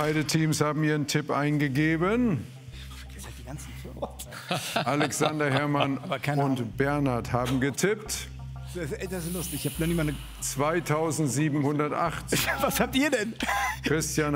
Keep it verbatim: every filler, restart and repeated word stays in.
Beide Teams haben ihren Tipp eingegeben. Alexander, Hermann und Bernhard haben getippt. Das ist lustig, ich habe noch nie mal eine... zweitausendsiebenhundertachtzig. Was habt ihr denn? Christian